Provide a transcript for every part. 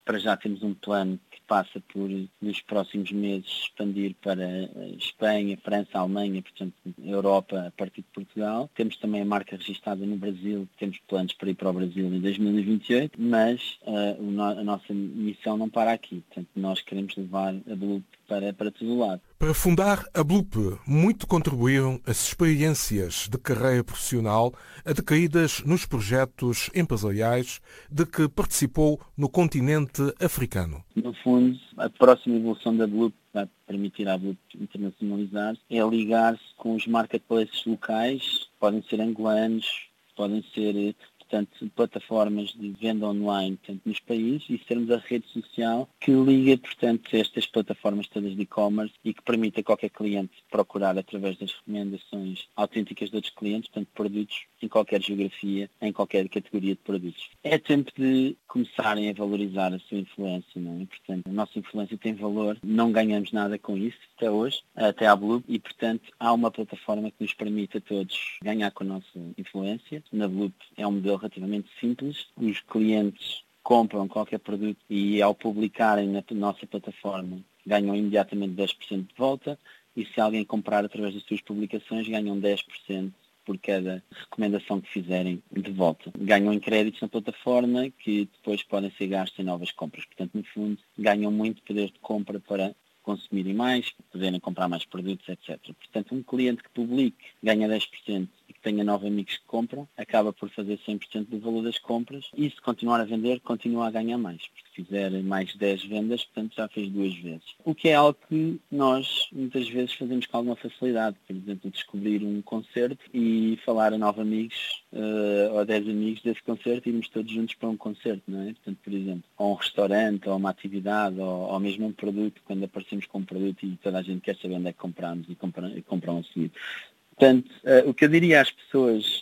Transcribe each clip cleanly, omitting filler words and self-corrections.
Para já temos um plano que passa por, nos próximos meses, expandir para Espanha, França, Alemanha, portanto, Europa, a partir de Portugal. Temos também a marca registada no Brasil, temos planos para ir para o Brasil em 2028, mas a nossa missão não para aqui. Portanto, nós queremos levar a Bloop para todo o lado. Para fundar a Bloop, muito contribuíram as experiências de carreira profissional adquiridas nos projetos empresariais de que participou no continente africano. No fundo, a próxima evolução da Bloop, vai permitir à Bloop internacionalizar-se, é ligar-se com os marketplaces locais, podem ser angolanos, podem ser, portanto, plataformas de venda online, portanto, nos países, e sermos a rede social que liga, portanto, estas plataformas todas de e-commerce e que permite a qualquer cliente procurar, através das recomendações autênticas de outros clientes, portanto, produtos em qualquer geografia, em qualquer categoria de produtos. É tempo de começarem a valorizar a sua influência, não é? Portanto, a nossa influência tem valor, não ganhamos nada com isso até hoje, até à Bloop, e, portanto, há uma plataforma que nos permite a todos ganhar com a nossa influência. Na Bloop é um modelo relativamente simples, os clientes compram qualquer produto e, ao publicarem na nossa plataforma, ganham imediatamente 10% de volta, e se alguém comprar através das suas publicações, ganham 10% por cada recomendação que fizerem de volta. Ganham em créditos na plataforma que depois podem ser gastos em novas compras. Portanto, no fundo, ganham muito poder de compra para consumirem mais, poderem comprar mais produtos, etc. Portanto, um cliente que publique ganha 10% e que tenha 9 amigos que compram, acaba por fazer 100% do valor das compras, e se continuar a vender, continua a ganhar mais, porque se fizer mais 10 vendas, portanto já fez 2 vezes. O que é algo que nós muitas vezes fazemos com alguma facilidade, por exemplo, descobrir um concerto e falar a 9 amigos ou a 10 amigos desse concerto e irmos todos juntos para um concerto, não é? Portanto, por exemplo, ou um restaurante, ou uma atividade, ou mesmo um produto, quando aparecemos com um produto e toda a gente quer saber onde é que compramos e compram a seguir. Portanto, o que eu diria às pessoas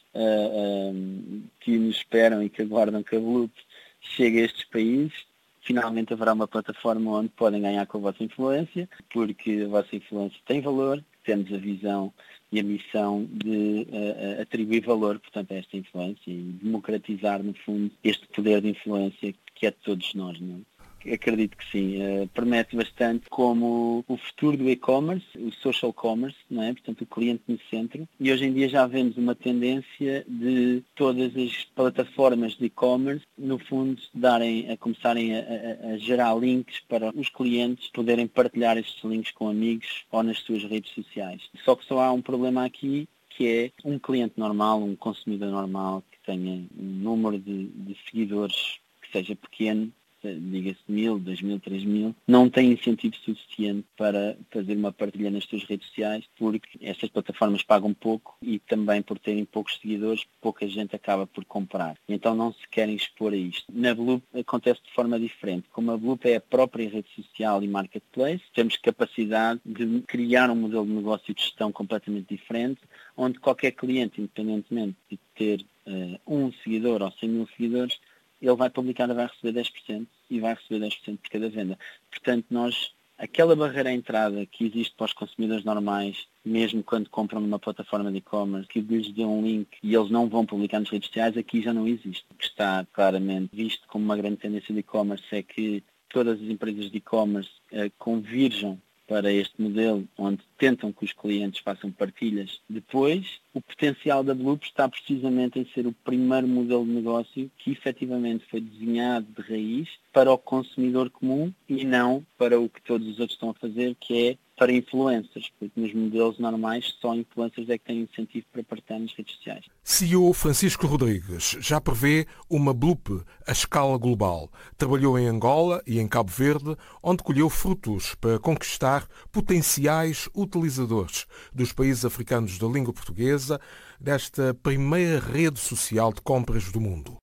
que nos esperam e que aguardam que a Bloop chegue a estes países, finalmente haverá uma plataforma onde podem ganhar com a vossa influência, porque a vossa influência tem valor, temos a visão e a missão de atribuir valor, portanto, a esta influência e democratizar, no fundo, este poder de influência que é de todos nós, não é? Acredito que sim, promete bastante como o futuro do e-commerce, o social commerce, não é? Portanto, o cliente no centro. E hoje em dia já vemos uma tendência de todas as plataformas de e-commerce, no fundo, começarem a gerar links para os clientes poderem partilhar estes links com amigos ou nas suas redes sociais. Só que só há um problema aqui, que é um cliente normal, um consumidor normal, que tenha um número de seguidores que seja pequeno, diga-se 1.000, 2.000, 3.000, não tem incentivo suficiente para fazer uma partilha nas suas redes sociais, porque estas plataformas pagam pouco e também por terem poucos seguidores, pouca gente acaba por comprar. Então não se querem expor a isto. Na Bloop acontece de forma diferente. Como a Bloop é a própria rede social e marketplace, temos capacidade de criar um modelo de negócio de gestão completamente diferente, onde qualquer cliente, independentemente de ter um seguidor ou 100.000 seguidores, ele vai publicar e vai receber 10% e vai receber 10% por cada venda. Portanto, aquela barreira à entrada que existe para os consumidores normais, mesmo quando compram numa plataforma de e-commerce, que lhes dê um link e eles não vão publicar nas redes sociais, aqui já não existe. O que está claramente visto como uma grande tendência de e-commerce é que todas as empresas de e-commerce convirjam para este modelo, onde tentam que os clientes façam partilhas. Depois, o potencial da Bloop está precisamente em ser o primeiro modelo de negócio que efetivamente foi desenhado de raiz para o consumidor comum e não para o que todos os outros estão a fazer, que é para influencers, porque nos modelos normais só influencers é que têm incentivo para partilhar nas redes sociais. CEO Francisco Rodrigues já prevê uma Bloop a escala global. Trabalhou em Angola e em Cabo Verde, onde colheu frutos para conquistar potenciais utilizadores dos países africanos da língua portuguesa desta primeira rede social de compras do mundo.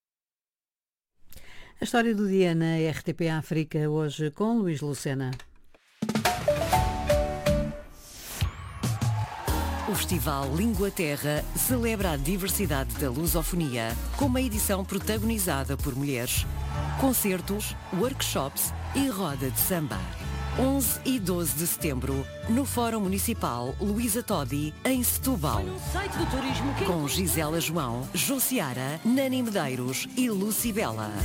A história do dia na RTP África, hoje com Luís Lucena. O Festival Língua Terra celebra a diversidade da lusofonia com uma edição protagonizada por mulheres. Concertos, workshops e roda de samba. 11 e 12 de setembro, no Fórum Municipal Luísa Todi, em Setúbal. Com Gisela João, Josiara, Nani Medeiros e Lucibela.